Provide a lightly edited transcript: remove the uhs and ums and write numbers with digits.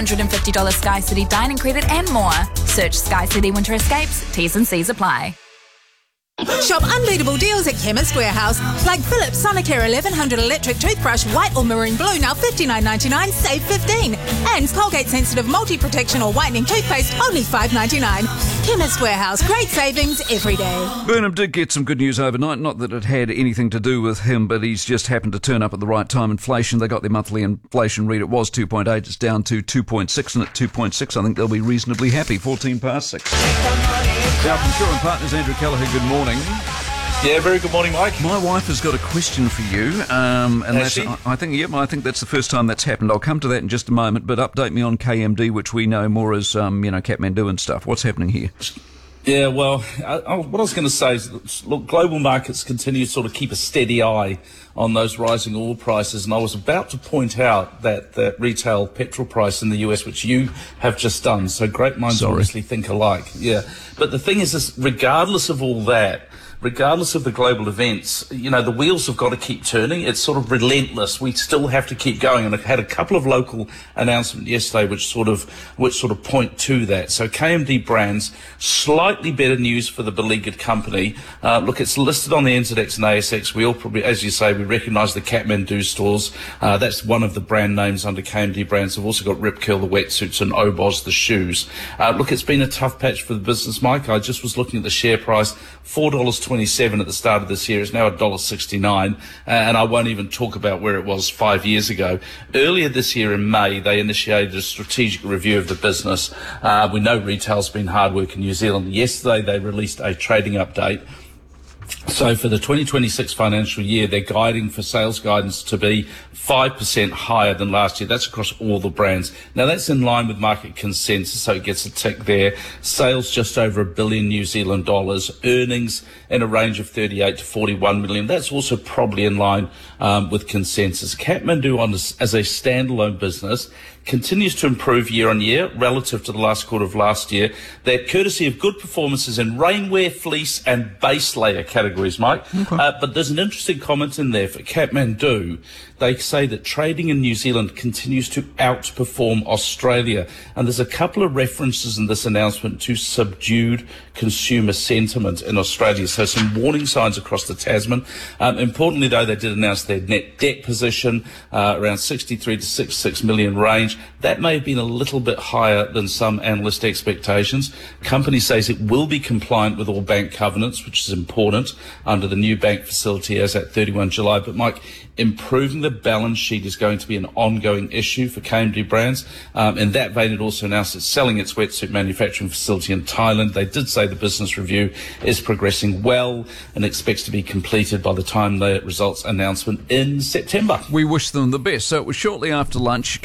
$150 Sky City dining credit and more. Search Sky City Winter Escapes. T's and C's apply. Shop unbeatable deals at Chemist Warehouse, like Philips Sonicare 1100 electric toothbrush, white or maroon blue, now $59.99, save $15. And Colgate Sensitive Multi-Protection or Whitening Toothpaste, only $5.99. Chemist Warehouse, great savings every day. Burnham did get some good news overnight, not that it had anything to do with him, but he's just happened to turn up at the right time. Inflation, they got their monthly inflation read. It was 2.8, it's down to 2.6, and at 2.6 I think they'll be reasonably happy. 14 past 6. Now from Shaw and Partners, Andrew Callagher, good morning. Yeah, very good morning, Mike. My wife has got a question for you, and Has that's, she? I think that's the first time that's happened. I'll come to that in just a moment, but update me on KMD, which we know more as, Kathmandu and stuff. What's happening here? Yeah, well, what I was going to say is, look, global markets continue to sort of keep a steady eye on those rising oil prices, and I was about to point out that retail petrol price in the US, which you have just done, so great minds obviously think alike. Yeah, but the thing is, regardless of all that, regardless of the global events, the wheels have got to keep turning. It's sort of relentless. We still have to keep going. And I had a couple of local announcements yesterday which sort of point to that. So KMD Brands, slightly better news for the beleaguered company. Look, it's listed on the NZX and ASX. We all probably, as you say, we recognise the Kathmandu stores. That's one of the brand names under KMD Brands. They've also got Rip Curl, the wetsuits, and Oboz, the shoes. Look, it's been a tough patch for the business, Mike. I just was looking at the share price, $4.27 at the start of this year. Is now $1.69, and I won't even talk about where it was 5 years ago. Earlier this year in May, they initiated a strategic review of the business. We know retail's been hard work in New Zealand. Yesterday, they released a trading update. So for the 2026 financial year, they're guiding for sales guidance to be 5% higher than last year. That's across all the brands. Now, that's in line with market consensus, so it gets a tick there. Sales just over $1 billion New Zealand dollars. Earnings in a range of 38 to 41 million. That's also probably in line with consensus. Kathmandu, as a standalone business, continues to improve year on year relative to the last quarter of last year. That courtesy of good performances in rainwear, fleece and base layer categories, Mike. Okay. But there's an interesting comment in there for Kathmandu. They say that trading in New Zealand continues to outperform Australia. And there's a couple of references in this announcement to subdued consumer sentiment in Australia. So some warning signs across the Tasman. Importantly, though, they did announce their net debt position, around 63 to 66 million range. That may have been a little bit higher than some analyst expectations. Company says it will be compliant with all bank covenants, which is important under the new bank facility as at 31 July. But Mike, improving the balance sheet is going to be an ongoing issue for KMD Brands. In that vein, it also announced it's selling its wetsuit manufacturing facility in Thailand. They did say the business review is progressing well and expects to be completed by the time the results announcement in September. We wish them the best. So it was shortly after lunch.